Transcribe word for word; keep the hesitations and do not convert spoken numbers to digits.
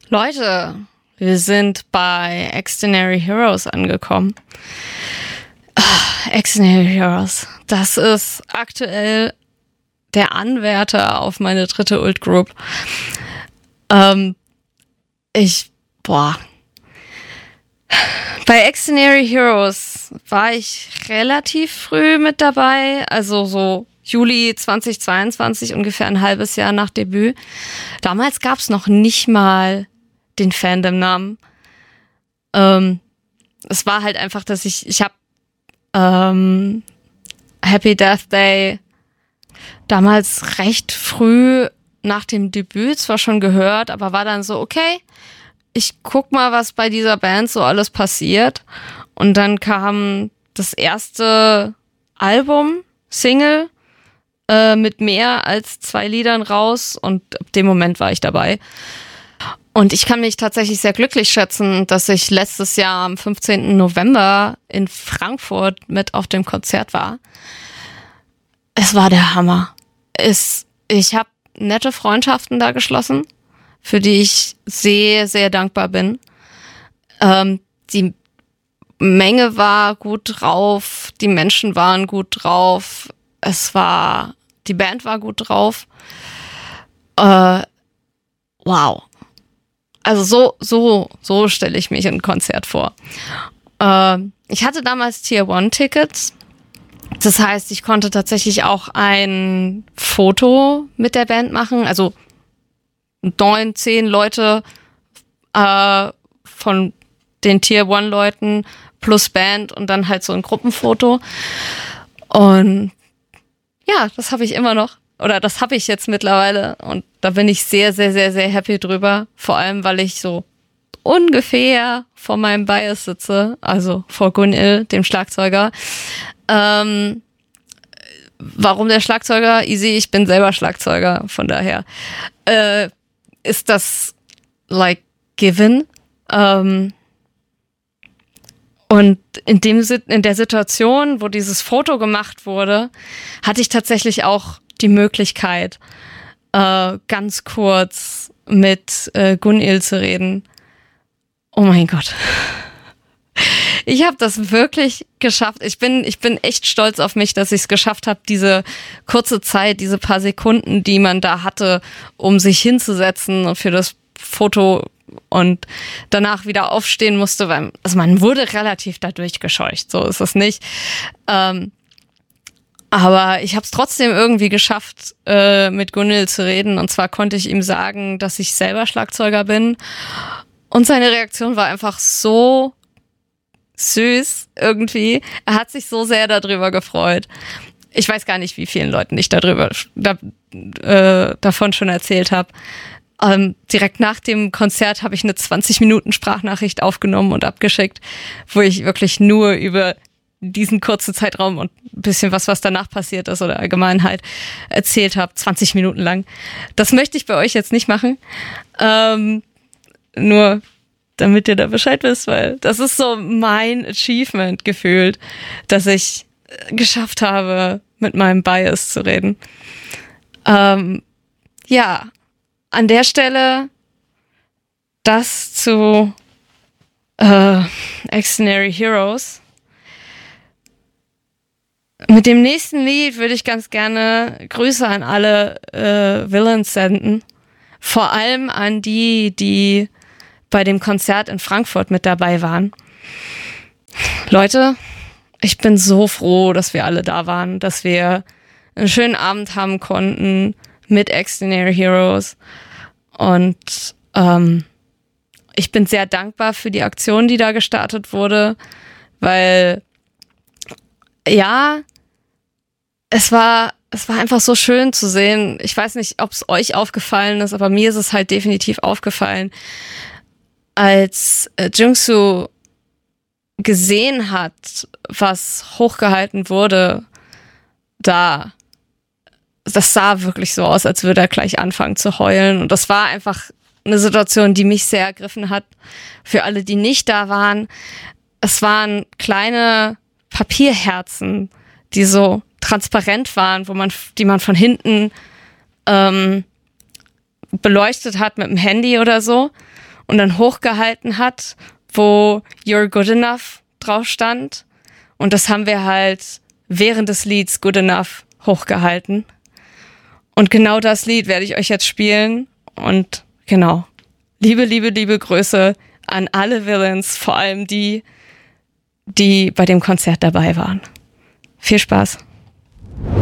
Leute, wir sind bei Extraordinary Heroes angekommen. Ah, Extraordinary Heroes, das ist aktuell der Anwärter auf meine dritte Ult Group. Ähm, ich, boah. Bei Extraordinary Heroes war ich relativ früh mit dabei, also so Juli zweitausendzweiundzwanzig, ungefähr ein halbes Jahr nach Debüt. Damals gab es noch nicht mal den Fandom-Namen. Ähm, es war halt einfach, dass ich, ich habe ähm, Happy Death Day damals recht früh nach dem Debüt zwar schon gehört, aber war dann so, okay, ich guck mal, was bei dieser Band so alles passiert. Und dann kam das erste Album, Single, äh, mit mehr als zwei Liedern raus und ab dem Moment war ich dabei. Und ich kann mich tatsächlich sehr glücklich schätzen, dass ich letztes Jahr am fünfzehnten November in Frankfurt mit auf dem Konzert war. Es war der Hammer. Es, ich habe nette Freundschaften da geschlossen, für die ich sehr, sehr dankbar bin. Ähm, die Menge war gut drauf, die Menschen waren gut drauf, es war, die Band war gut drauf. Äh, wow. Also so, so, so stelle ich mich ein Konzert vor. Äh, ich hatte damals Tier-One-Tickets. Das heißt, ich konnte tatsächlich auch ein Foto mit der Band machen. Also neun, zehn Leute äh, von den Tier-One-Leuten plus Band und dann halt so ein Gruppenfoto. Und ja, das habe ich immer noch. Oder das habe ich jetzt mittlerweile und da bin ich sehr, sehr, sehr, sehr happy drüber. Vor allem, weil ich so ungefähr vor meinem Bias sitze, also vor Gunil, dem Schlagzeuger. Ähm, warum der Schlagzeuger? Easy, ich bin selber Schlagzeuger, von daher äh, ist das like given. Ähm, und in dem in der Situation, wo dieses Foto gemacht wurde, hatte ich tatsächlich auch die Möglichkeit, äh, ganz kurz mit äh, Gunil zu reden. Oh mein Gott. Ich habe das wirklich geschafft. Ich bin, ich bin echt stolz auf mich, dass ich es geschafft habe, diese kurze Zeit, diese paar Sekunden, die man da hatte, um sich hinzusetzen und für das Foto und danach wieder aufstehen musste, weil also man wurde relativ dadurch gescheucht, so ist es nicht. Ähm, Aber ich habe es trotzdem irgendwie geschafft, äh, mit Gunil zu reden. Und zwar konnte ich ihm sagen, dass ich selber Schlagzeuger bin. Und seine Reaktion war einfach so süß irgendwie. Er hat sich so sehr darüber gefreut. Ich weiß gar nicht, wie vielen Leuten ich darüber da, äh, davon schon erzählt habe. Ähm, direkt nach dem Konzert habe ich eine zwanzig Minuten Sprachnachricht aufgenommen und abgeschickt, wo ich wirklich nur über diesen kurzen Zeitraum und ein bisschen was, was danach passiert ist oder allgemein halt erzählt habe, zwanzig Minuten lang. Das möchte ich bei euch jetzt nicht machen. Ähm, nur damit ihr da Bescheid wisst, weil das ist so mein Achievement gefühlt, dass ich geschafft habe, mit meinem Bias zu reden. Ähm, ja, an der Stelle das zu äh, Extraordinary Heroes. Mit dem nächsten Lied würde ich ganz gerne Grüße an alle äh, Villains senden. Vor allem an die, die bei dem Konzert in Frankfurt mit dabei waren. Leute, ich bin so froh, dass wir alle da waren, dass wir einen schönen Abend haben konnten mit Extraordinary Heroes. Und ähm, ich bin sehr dankbar für die Aktion, die da gestartet wurde, weil ja, es war, es war einfach so schön zu sehen. Ich weiß nicht, ob es euch aufgefallen ist, aber mir ist es halt definitiv aufgefallen, als äh, Jungsu gesehen hat, was hochgehalten wurde, da, das sah wirklich so aus, als würde er gleich anfangen zu heulen. Und das war einfach eine Situation, die mich sehr ergriffen hat. Für alle, die nicht da waren, es waren kleine Papierherzen, die so transparent waren, wo man, die man von hinten ähm, beleuchtet hat mit dem Handy oder so. und dann hochgehalten hat, wo You're Good Enough drauf stand. Und das haben wir halt während des Lieds Good Enough hochgehalten. Und genau das Lied werde ich euch jetzt spielen. Und genau, liebe, liebe, liebe Grüße an alle Villains, vor allem die, die bei dem Konzert dabei waren. Viel Spaß.